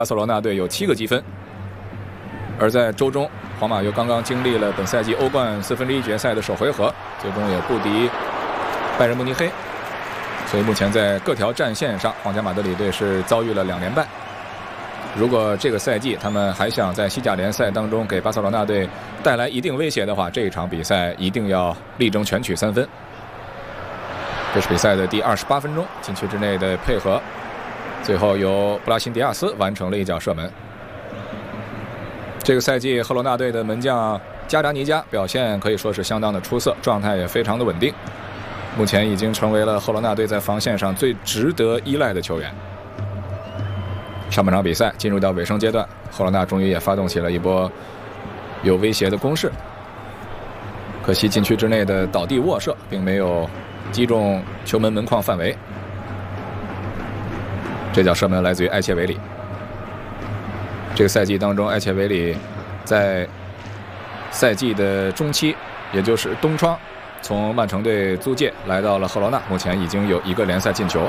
巴塞罗那队有7个积分。而在周中，皇马又刚刚经历了本赛季欧冠1/4决赛的首回合，最终也不敌拜仁慕尼黑。所以目前在各条战线上，皇家马德里队是遭遇了2连败。如果这个赛季他们还想在西甲联赛当中给巴塞罗那队带来一定威胁的话，这一场比赛一定要力争全取3分。这是比赛的第28分钟，禁区之内的配合，最后由布拉辛迪亚斯完成了一脚射门。这个赛季赫罗纳队的门将加扎尼加表现可以说是相当的出色，状态也非常的稳定，目前已经成为了赫罗纳队在防线上最值得依赖的球员。上半场比赛进入到尾声阶段，赫罗纳终于也发动起了一波有威胁的攻势，可惜禁区之内的倒地卧射并没有击中球门门框范围。这脚射门来自于埃切维里。这个赛季当中，埃切维里在赛季的中期，也就是冬窗，从曼城队租借来到了赫罗纳，目前已经有1个联赛进球。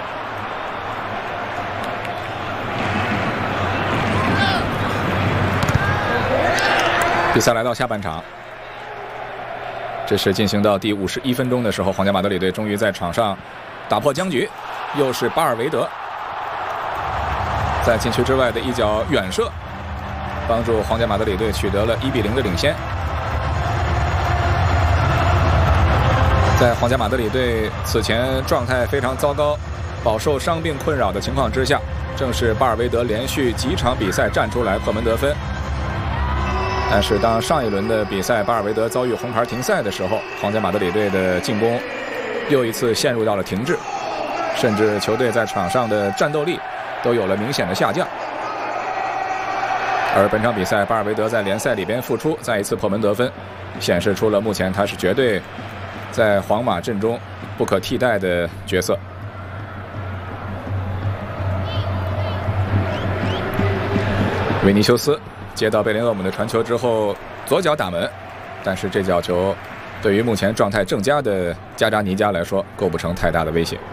比赛来到下半场，这是进行到第51分钟的时候，皇家马德里队终于在场上打破僵局，又是巴尔维德在禁区之外的一脚远射，帮助皇家马德里队取得了1-0的领先。在皇家马德里队此前状态非常糟糕，饱受伤病困扰的情况之下，正是巴尔维德连续几场比赛站出来破门得分。但是当上一轮的比赛巴尔维德遭遇红牌停赛的时候，皇家马德里队的进攻又一次陷入到了停滞，甚至球队在场上的战斗力都有了明显的下降。而本场比赛巴尔维德在联赛里边复出，再一次破门得分，显示出了目前他是绝对在皇马阵中不可替代的角色。维尼修斯接到贝林厄姆的传球之后，左脚打门，但是这脚球对于目前状态正佳的加扎尼加来说构不成太大的威胁。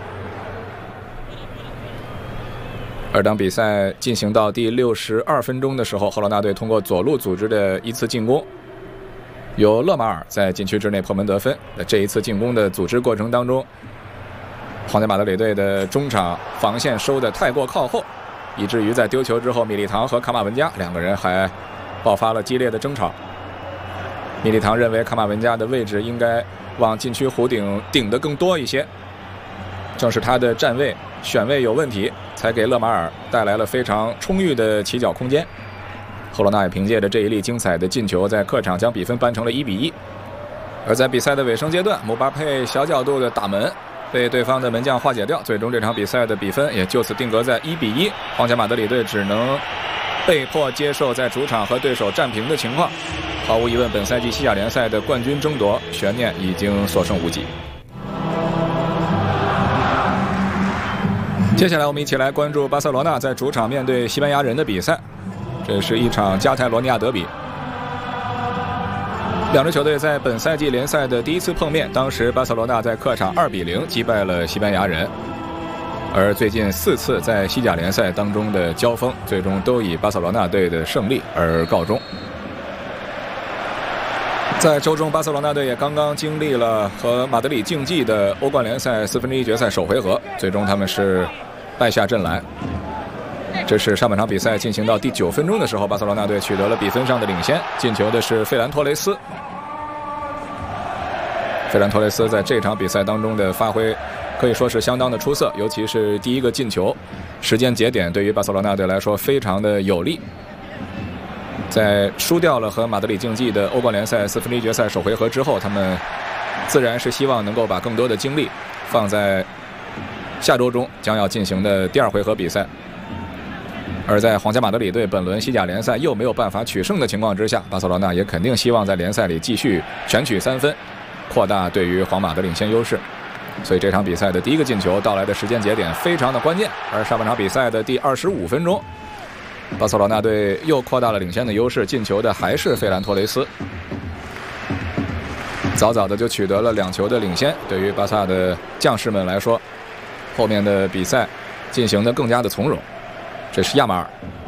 而当比赛进行到第62分钟的时候，赫罗纳队通过左路组织的一次进攻，由勒马尔在禁区之内破门得分。这一次进攻的组织过程当中，皇家马德里队的中场防线收得太过靠后，以至于在丢球之后，米利唐和卡马文加2个人还爆发了激烈的争吵。米利唐认为卡马文加的位置应该往禁区弧顶得更多一些，正是他的站位选位有问题，才给勒马尔带来了非常充裕的起脚空间。赫罗纳也凭借着这一粒精彩的进球，在客场将比分扳成了1-1。而在比赛的尾声阶段，姆巴佩小角度的打门被对方的门将化解掉，最终这场比赛的比分也就此定格在1-1。皇家马德里队只能被迫接受在主场和对手战平的情况。毫无疑问，本赛季西甲联赛的冠军争夺悬念已经所剩无几。接下来我们一起来关注巴塞罗那在主场面对西班牙人的比赛，这是一场加泰罗尼亚德比。两支球队在本赛季联赛的第一次碰面，当时巴塞罗那在客场2-0击败了西班牙人。而最近4次在西甲联赛当中的交锋，最终都以巴塞罗那队的胜利而告终。在周中，巴塞罗那队也刚刚经历了和马德里竞技的欧冠联赛1/4决赛首回合，最终他们是败下阵来。这是上半场比赛进行到第9分钟的时候，巴塞罗那队取得了比分上的领先，进球的是费兰托雷斯。费兰托雷斯在这场比赛当中的发挥可以说是相当的出色，尤其是第一个进球，时间节点对于巴塞罗那队来说非常的有利。在输掉了和马德里竞技的欧冠联赛1/4决赛首回合之后，他们自然是希望能够把更多的精力放在下周中将要进行的第2回合比赛。而在皇家马德里队本轮西甲联赛又没有办法取胜的情况之下，巴塞罗那也肯定希望在联赛里继续全取3分，扩大对于皇马的领先优势。所以这场比赛的第一个进球到来的时间节点非常的关键。而上半场比赛的第25分钟，巴塞罗那队又扩大了领先的优势，进球的还是费兰托雷斯，早早的就取得了2球的领先。对于巴萨的将士们来说，后面的比赛进行的更加的从容。这是亚马尔